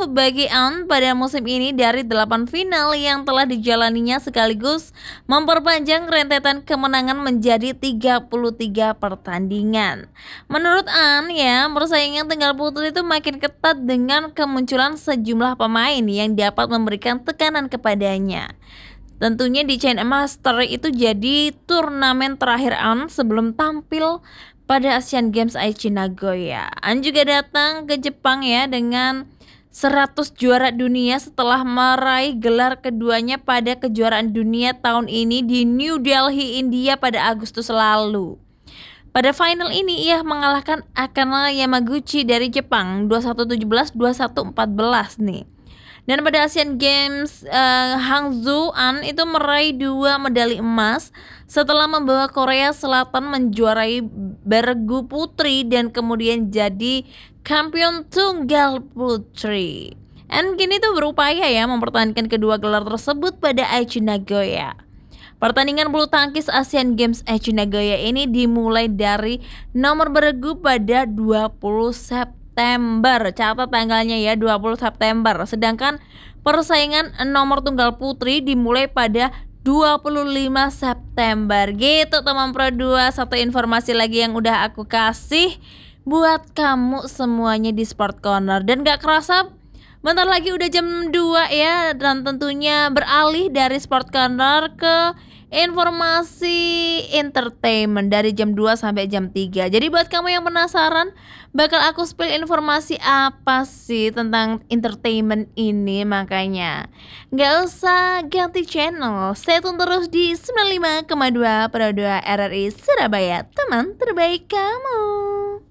bagi An pada musim ini dari 8 final yang telah dijalaninya sekaligus memperpanjang rentetan kemenangan menjadi 33 pertandingan. Menurut An ya, persaingan tunggal putri itu makin ketat dengan kemunculan sejumlah pemain yang dapat memberikan tekanan kepadanya. Tentunya di China Master itu jadi turnamen terakhir An sebelum tampil pada Asian Games Aichi Nagoya. An juga datang ke Jepang ya dengan 100 juara dunia setelah meraih gelar keduanya pada kejuaraan dunia tahun ini di New Delhi, India pada Agustus lalu. Pada final ini ia mengalahkan Akana Yamaguchi dari Jepang 21-17, 21-14 nih. Dan pada Asian Games Hangzhou, An itu meraih 2 medali emas setelah membawa Korea Selatan menjuarai bergu putri dan kemudian jadi kampion tunggal putri. An kini tuh berupaya ya mempertahankan kedua gelar tersebut pada Aichi Nagoya. Pertandingan bulu tangkis Asian Games Aichi Nagoya ini dimulai dari nomor bergu pada 20 September. Catat tanggalnya ya, 20 September. Sedangkan persaingan nomor tunggal putri dimulai pada 25 September. Gitu teman Pro 2, satu informasi lagi yang udah aku kasih buat kamu semuanya di Sport Corner. Dan gak kerasa bentar lagi udah jam 2 ya. Dan tentunya beralih dari Sport Corner ke informasi entertainment dari jam 2 sampai jam 3. Jadi buat kamu yang penasaran, bakal aku spill informasi apa sih tentang entertainment ini, makanya gak usah ganti channel, stay tune terus di 95,2 Pro 2 RRI Surabaya, teman terbaik kamu.